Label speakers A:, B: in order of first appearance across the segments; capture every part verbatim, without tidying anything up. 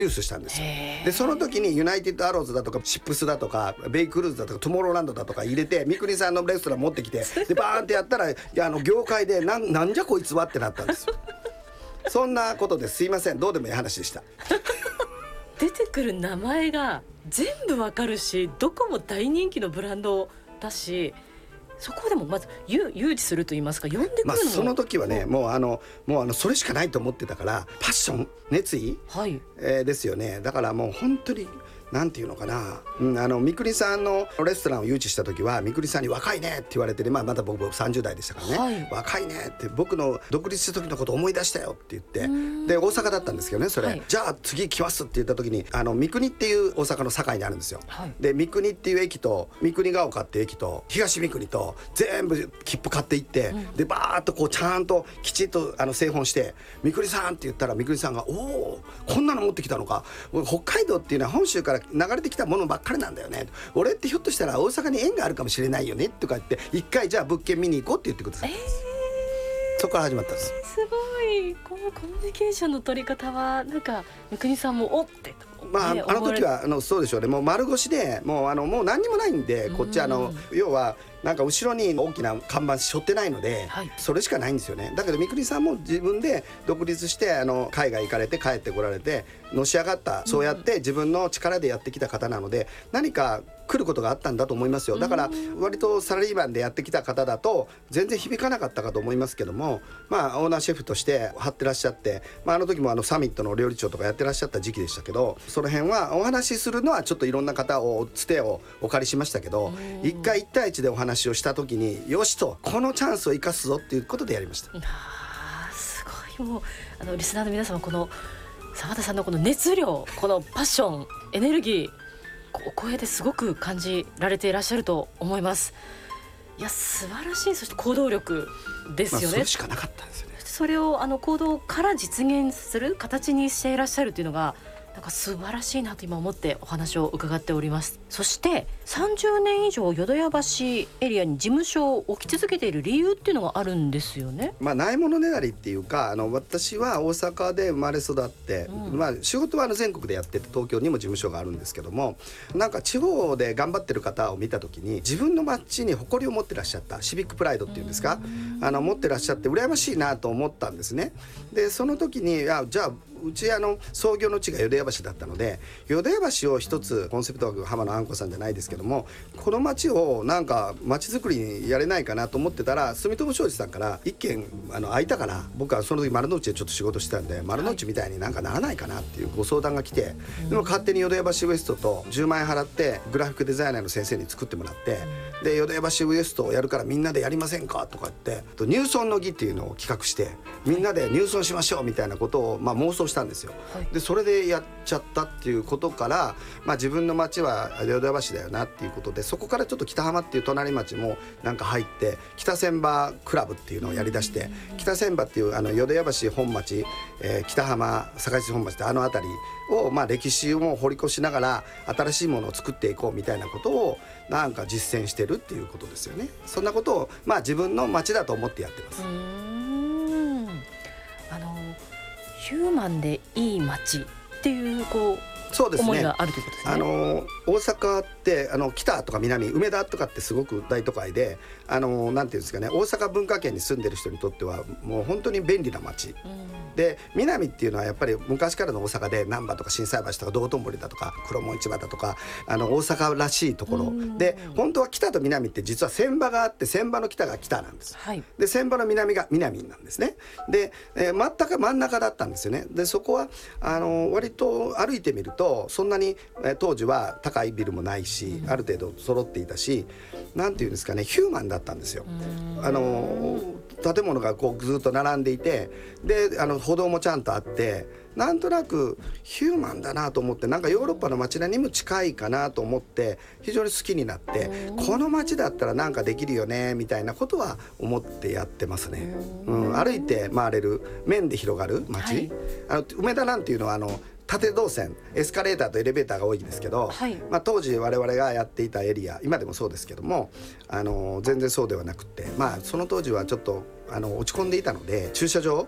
A: ユースしたんですよ。でその時にユナイテッドアローズだとかシップスだとかベイクルーズだとかトゥモローランドだとか入れて三國さんのレストラン持ってきてでバーンってやったらいやあの業界でな ん, なんじゃこいつはってなったんですよ。そんなことですいません、どうでもいい話でした。
B: 出てくる名前が全部わかるし、どこも大人気のブランドだし、そこでもまず誘致すると言いますか、呼んでくるのも、まあ、
A: その時はねもうあのもうあのそれしかないと思ってたから、パッション熱意、はいえー、ですよね。だからもう本当になんていうのかな、うん、あの三國さんのレストランを誘致した時は三國さんに若いねって言われて、ねまあ、まだ僕さんじゅう代でしたからね、はい、若いねって僕の独立した時のこと思い出したよって言って、で大阪だったんですけどねそれ、はい、じゃあ次来ますって言った時にあの三國っていう大阪の堺にあるんですよ、はい、で三國っていう駅と三國ヶ丘っていう駅と東三國と全部切符買っていって、うん、でバーッとこうちゃんときちっとあの製本して三國さんって言ったら三國さんがおおこんなの持ってきたのか、北海道っていうのは本州から流れてきたものばっかりなんだよね、俺ってひょっとしたら大阪に縁があるかもしれないよねとか言って一回じゃあ物件見に行こうって言ってください、えー、そこから始まったんです。
B: すごいこのコミュニケーションの取り方はなんか三國さんもおって
A: まあ、ね、あの時はあのそうでしょうね、もう丸腰でもうあのもう何にもないんで、こっちあの要はなんか後ろに大きな看板背負ってないので、はい、それしかないんですよね。だけど三國さんも自分で独立してあの海外行かれて帰ってこられてのし上がった、そうやって自分の力でやってきた方なので、何か来ることがあったんだと思いますよ。だから割とサラリーマンでやってきた方だと全然響かなかったかと思いますけども、まあオーナーシェフとして張ってらっしゃって、まあ、あの時もあのサミットの料理長とかやってらっしゃった時期でしたけど、その辺はお話しするのはちょっといろんな方をつてをお借りしましたけど、一回一対一でお話をした時によしとこのチャンスを生かすぞっていうことでやりました。
B: あすごい、もうあのリスナーの皆様、この澤田さんのこの熱量、このパッション、エネルギー、お声ですごく感じられていらっしゃると思います。いや素晴らしい、そして行動力ですよね、まあ、
A: それしかなかったんですよね。
B: それをあの行動から実現する形にしていらっしゃるというのがなんか素晴らしいなと今思ってお話を伺っております。そしてさんじゅうねん以上淀屋橋エリアに事務所を置き続けている理由っていうのがあるんですよね。
A: まあ、ないものねだりっていうか、あの私は大阪で生まれ育って、うんまあ、仕事はあの全国でやってて東京にも事務所があるんですけども、なんか地方で頑張ってる方を見た時に自分の町に誇りを持ってらっしゃった、シビックプライドっていうんですか、あの持ってらっしゃって羨ましいなと思ったんですね。でその時にあじゃあうちあの創業の地が淀屋橋だったので、淀屋橋を一つコンセプトワーク浜野あんこさんじゃないですけども、この町をなんか町づくりにやれないかなと思ってたら、住友商事さんから一件あの空いたから、僕はその時丸の内でちょっと仕事してたんで、丸の内みたいになんかならないかなっていうご相談が来て、でも勝手に淀屋橋ウエストとじゅうまんえん払ってグラフィックデザイナーの先生に作ってもらって、で淀屋橋ウエストをやるからみんなでやりませんかとか言って、入村の儀っていうのを企画してみんなで入村しましょうみたいなことをまあ妄想したんですよ。でそれでやっちゃったっていうことから、まあ、自分の町は淀屋橋だよなっていうことで、そこからちょっと北浜っていう隣町もなんか入って北千葉クラブっていうのをやりだして、北千葉っていうあの淀屋橋本町、えー、北浜堺市本町ってあの辺りを、まあ、歴史を掘り越しながら新しいものを作っていこうみたいなことをなんか実践してるっていうことですよね。そんなことを、まあ、自分の町だと思ってやってます。
B: うーんあのヒューマンでいい街っていうこう
A: そうですね、
B: 思いがあるということですね。
A: あの大阪ってあの北とか南梅田とかってすごく大都会で、あのなんていうんですかね、大阪文化圏に住んでる人にとってはもう本当に便利な街、うん、で南っていうのはやっぱり昔からの大阪で難波とか心斎橋とか道頓堀だとか黒門市場だとかあの大阪らしいところ、うん、で本当は北と南って実は船場があって、船場の北が北なんです、はい、で船場の南が南なんですね。で、えー、全く真ん中だったんですよね。でそこはあの割と歩いてみるとそんなに、えー、当時は高いビルもないし、ある程度揃っていたし、なんていうんですかね、ヒューマンだったんですよ。あの建物がこうずっと並んでいて、であの歩道もちゃんとあって、なんとなくヒューマンだなと思って、なんかヨーロッパの街並みも近いかなと思って非常に好きになって、この街だったらなんかできるよねみたいなことは思ってやってますね。うん、歩いて回れる面で広がる街、はい、あの梅田なんていうのはあの縦動線、エスカレーターとエレベーターが多いんですけど、はい、まあ、当時我々がやっていたエリア、今でもそうですけども、あの全然そうではなくて、まあ、その当時はちょっとあの落ち込んでいたので、駐車場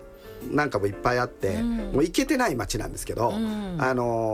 A: なんかもいっぱいあって、
B: うん、
A: もう行けてない街なんですけど、
B: うん、
A: あの